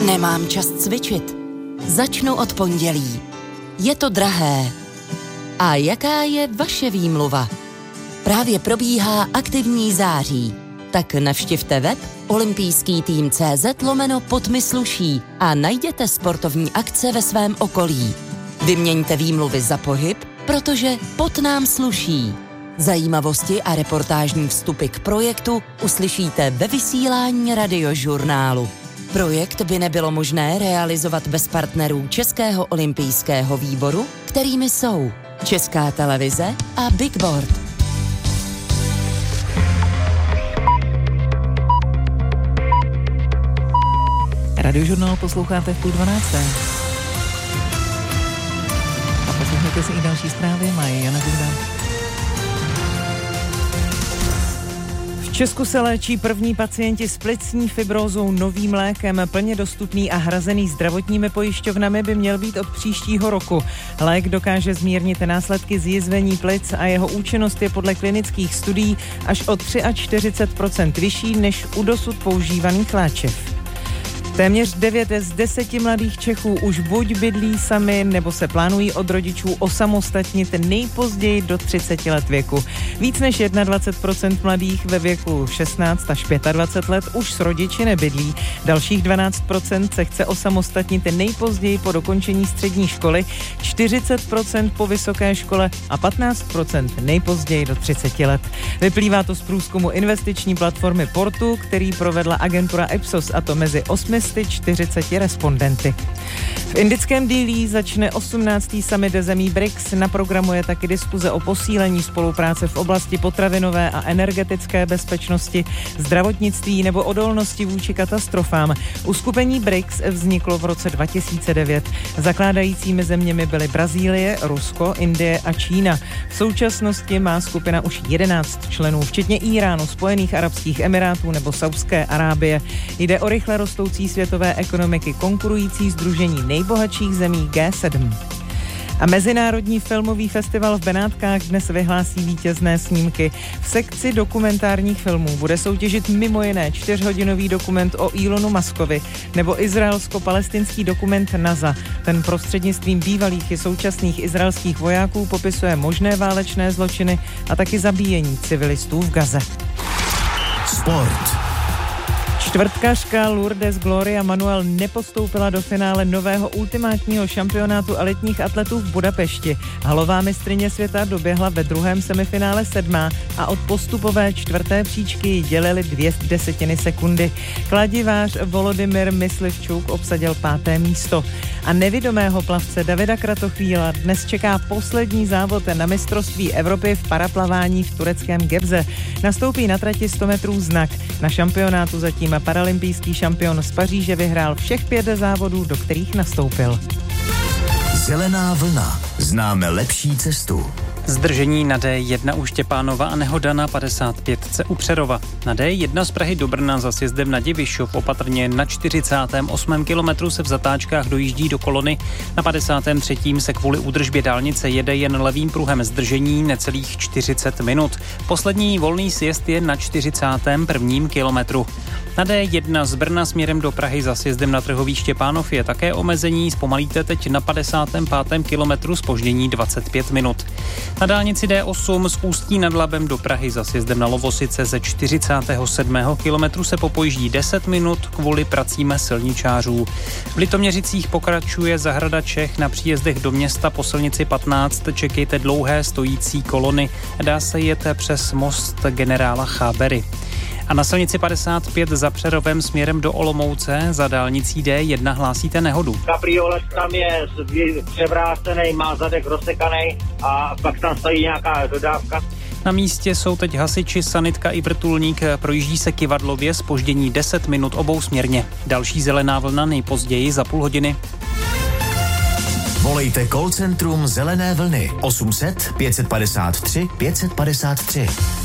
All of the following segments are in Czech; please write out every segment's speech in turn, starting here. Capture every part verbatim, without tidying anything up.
Nemám čas cvičit. Začnu od pondělí. Je to drahé. A jaká je vaše výmluva? Právě probíhá aktivní září. Tak navštivte web olympijský tým tečka cé zet lomeno pod mi sluší a najděte sportovní akce ve svém okolí. Vyměňte výmluvy za pohyb, protože pot nám sluší. Zajímavosti a reportážní vstupy k projektu uslyšíte ve vysílání radiožurnálu. Projekt by nebylo možné realizovat bez partnerů Českého olympijského výboru, kterými jsou Česká televize a Big Board. Radiožurnál posloucháte v půl dvanácté. A poslouchejte si i další zprávy, mají Jana Gunda. V Česku se léčí první pacienti s plicní fibrózou novým lékem. Plně dostupný a hrazený zdravotními pojišťovnami by měl být od příštího roku. Lék dokáže zmírnit následky zjizvení plic a jeho účinnost je podle klinických studií až o čtyřicet tři procent vyšší než u dosud používaných léčiv. Téměř devět z deseti mladých Čechů už buď bydlí sami, nebo se plánují od rodičů osamostatnit nejpozději do třiceti let věku. Víc než dvacet jedna procent mladých ve věku šestnáct až dvacet pět let už s rodiči nebydlí. Dalších dvanáct procent se chce osamostatnit nejpozději po dokončení střední školy, čtyřicet procent po vysoké škole a patnáct procent nejpozději do třiceti let. Vyplývá to z průzkumu investiční platformy Portu, který provedla agentura Ipsos, a to mezi osmi set čtyřiceti respondenty. V indickém Dillí začne osmnáctý summit zemí B R I C S. Na programu je taky diskuze o posílení spolupráce v oblasti potravinové a energetické bezpečnosti, zdravotnictví nebo odolnosti vůči katastrofám. Uskupení B R I C S vzniklo v roce dva tisíce devět. Zakládajícími zeměmi byly Brazílie, Rusko, Indie a Čína. V současnosti má skupina už jedenáct členů, včetně Íránu, Spojených arabských emirátů nebo Saúdské Arábie. Jde o rychle rostoucí světové ekonomiky konkurující sdružení nejbohatších zemí G sedm. A Mezinárodní filmový festival v Benátkách dnes vyhlásí vítězné snímky. V sekci dokumentárních filmů bude soutěžit mimo jiné čtyřhodinový dokument o Elonu Muskovi nebo izraelsko-palestinský dokument NASA. Ten prostřednictvím bývalých i současných izraelských vojáků popisuje možné válečné zločiny a taky zabíjení civilistů v Gaze. Sport. Čtvrtkařka Lourdes Gloria Manuel nepostoupila do finále nového ultimátního šampionátu elitních atletů v Budapešti. Halová mistryně světa doběhla ve druhém semifinále sedmá a od postupové čtvrté příčky ji dělily dvě desetiny sekundy. Kladivář Volodymyr Myslivčuk obsadil páté místo. A nevidomého plavce Davida Kratochvíla dnes čeká poslední závod na mistrovství Evropy v paraplavání v tureckém Gebze. Nastoupí na trati sto metrů znak. Na šampionátu zatím paralympijský šampion z Paříže vyhrál všech pět závodů, do kterých nastoupil. Zelená vlna. Známe lepší cestu. Zdržení na D jedna u Štěpánova a nehoda na padesát pět u Přerova. Na D jedna z Prahy do Brna za sjezdem na Divišov opatrně na čtyřicátém osmém kilometru se v zatáčkách dojíždí do kolony. Na padesátém třetím se kvůli údržbě dálnice jede jen levým pruhem zdržení necelých čtyřicet minut. Poslední volný sjezd je na čtyřicátém prvním kilometru. Na D jedna z Brna směrem do Prahy za sjezdem na Trhový Štěpánov je také omezení, zpomalíte teď na padesátém pátém kilometru zpoždění dvacet pět minut. Na dálnici D osm z Ústí nad Labem do Prahy za sjezdem na Lovosice ze čtyřicátého sedmého kilometru se popojíždí deset minut kvůli pracím silničářů. V Litoměřicích pokračuje zahrada Čech, na příjezdech do města po silnici patnáct čekejte dlouhé stojící kolony, dá se jet přes most generála Chábery. A na silnici padesát pět za Přerovem směrem do Olomouce za dálnicí D jedna hlásíte nehodu. Kabriolet tam je převrácený, má zadek rozsekaný a pak tam stojí nějaká dodávka. Na místě jsou teď hasiči, sanitka i vrtulník, projíždí se Kyvadlově, zpoždění deset minut obousměrně. Další zelená vlna nejpozději za půl hodiny. Volejte call centrum Zelené vlny osm set pět padesát tři pět padesát tři.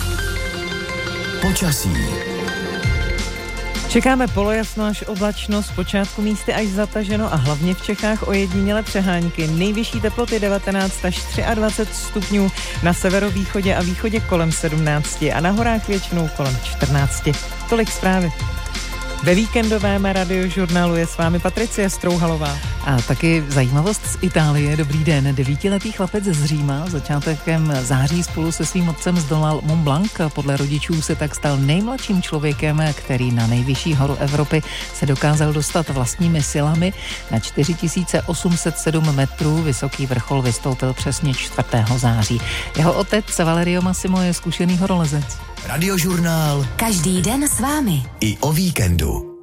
Počasí. Čekáme polojasno až oblačno, zpočátku místy až zataženo a hlavně v Čechách ojedinělé přehánky. Nejvyšší teploty devatenáct až dvacet tři stupňů, na severovýchodě a východě kolem sedmnáct a na horách většinou kolem čtrnáct. Tolik zprávy. Ve víkendovém radiožurnálu je s vámi Patricie Strouhalová. A taky zajímavost z Itálie. Dobrý den. Devítiletý chlapec z Říma začátkem září spolu se svým otcem zdolal Mont Blanc. Podle rodičů se tak stal nejmladším člověkem, který na nejvyšší horu Evropy se dokázal dostat vlastními silami. Na čtyři tisíce osm set sedm metrů vysoký vrchol vystoupil přesně čtvrtého září. Jeho otec Valerio Massimo je zkušený horolezec. Radiožurnál Každý den s vámi. i o víkendu.